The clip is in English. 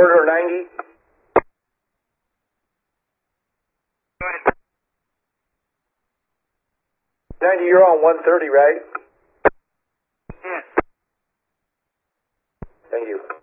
Burger 90. Go ahead. 90, you're on 130, right? Yes. Thank you.